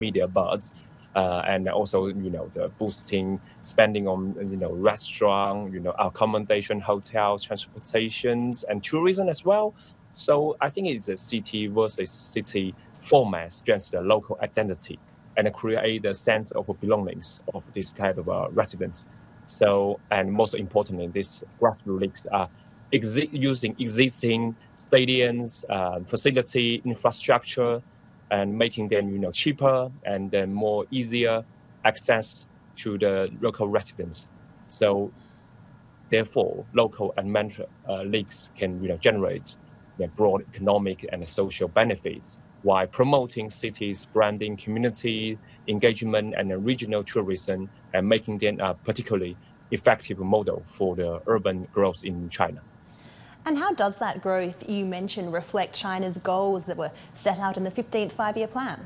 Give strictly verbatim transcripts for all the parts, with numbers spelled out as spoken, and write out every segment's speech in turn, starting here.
media buzz. Uh, and also, you know, the boosting spending on, you know, restaurant, you know, accommodation, hotels, transportations, and tourism as well. So I think it's a city versus city format strengthens the local identity and create a sense of belongings of this kind of uh, residents. So, and most importantly, these grassroots leagues are exi- using existing stadiums, uh, facility, infrastructure, and making them, you know, cheaper and then more easier access to the local residents. So therefore, local and mentor uh, leagues can, you know, generate, you know, broad economic and social benefits while promoting cities' branding, community engagement, and regional tourism, and making them a particularly effective model for the urban growth in China. And how does that growth you mentioned reflect China's goals that were set out in the fifteenth five-year plan?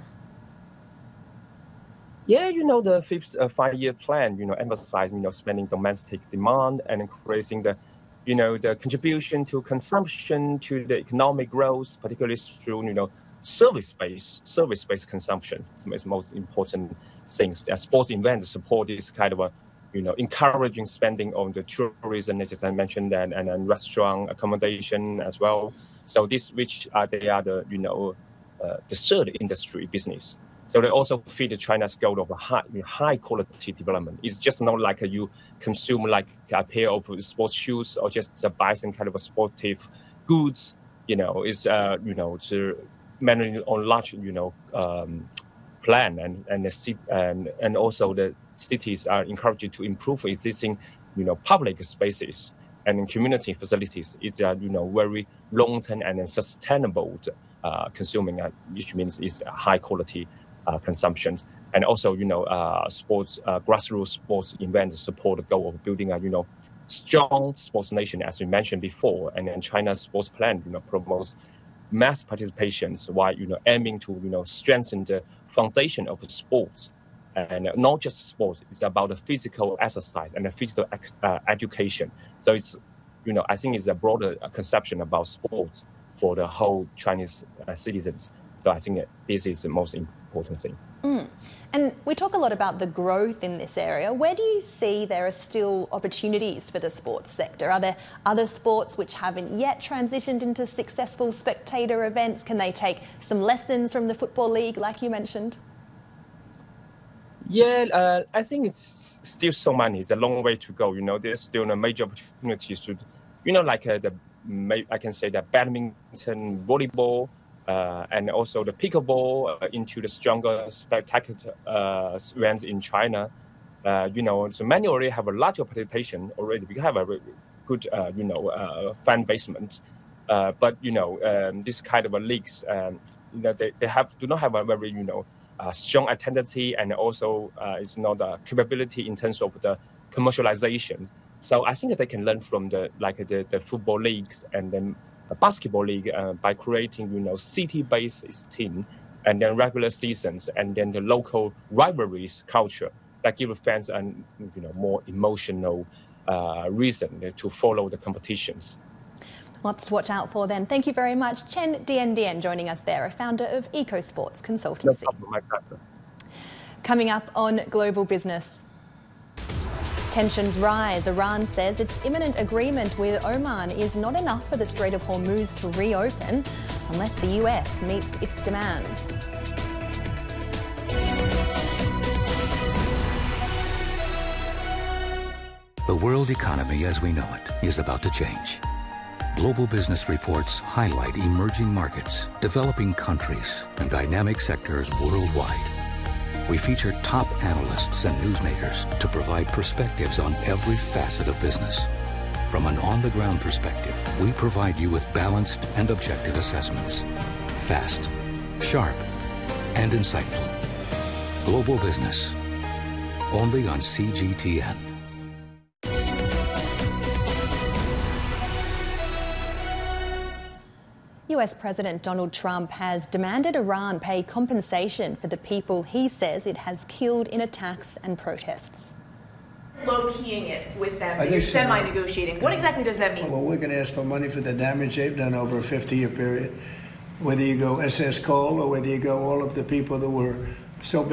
Yeah, you know, the fifth uh, five-year plan, you know, emphasize, you know, spending domestic demand and increasing the, you know, the contribution to consumption, to the economic growth, particularly through, you know, service-based, service-based consumption. It's the most important things. Uh, sports events support this kind of a, you know, encouraging spending on the tourism, as I mentioned, and, and, and restaurant accommodation as well. So this, which are, they are the, you know, uh, the third industry business. So they also feed China's goal of a high, high quality development. It's just not like a, you consume like a pair of sports shoes or just uh, buy some kind of a sportive goods. You know, it's uh, you know, to manage on large, you know, um, plan and and the and and also the cities are encouraged to improve existing, you know, public spaces and community facilities. It's a, you know, very long term and sustainable uh, consuming, uh, which means it's high quality uh, consumption. And also, you know, uh, sports, uh, grassroots sports events support the goal of building a, you know, strong sports nation, as we mentioned before. And then China's sports plan, you know, promotes mass participations while, you know, aiming to, you know, strengthen the foundation of sports. And not just sports, it's about the physical exercise and the physical uh, education. So it's, you know, I think it's a broader conception about sports for the whole Chinese uh, citizens. So I think that this is the most important thing. Mm. And we talk a lot about the growth in this area. Where do you see there are still opportunities for the sports sector? Are there other sports which haven't yet transitioned into successful spectator events? Can they take some lessons from the Football League, like you mentioned? Yeah, uh, I think it's still so many. It's a long way to go. You know, there's still a major opportunities to, you know, like uh, the, I can say that badminton, volleyball, uh, and also the pickleball uh, into the stronger spectacular uh, events in China. Uh, you know, so many already have a lot of participation already. We have a good, uh, you know, uh, fan basement. Uh, but, you know, um, this kind of a leagues, um, you know, they, they have do not have a very, you know, Uh, strong identity, and also uh, it's not a capability in terms of the commercialization. So I think that they can learn from the like the, the football leagues and then the basketball league uh, by creating, you know, city-based team and then regular seasons and then the local rivalries culture that give fans an, you know, more emotional uh, reason to follow the competitions. Lots to watch out for then. Thank you very much. Chen Dian-Dian joining us there, a founder of EcoSports Consultancy. No problem, my pleasure. Coming up on Global Business. Tensions rise. Iran says its imminent agreement with Oman is not enough for the Strait of Hormuz to reopen unless the U S meets its demands. The world economy as we know it is about to change. Global Business reports highlight emerging markets, developing countries, and dynamic sectors worldwide. We feature top analysts and newsmakers to provide perspectives on every facet of business. From an on-the-ground perspective, we provide you with balanced and objective assessments. Fast, sharp, and insightful. Global Business, only on C G T N. U S President Donald Trump has demanded Iran pay compensation for the people he says it has killed in attacks and protests. Low-keying it with them, that you're semi-negotiating. What exactly does that mean? Well, we're going to ask for money for the damage they've done over a fifty-year period. Whether you go S S Cole or whether you go all of the people that were so bad.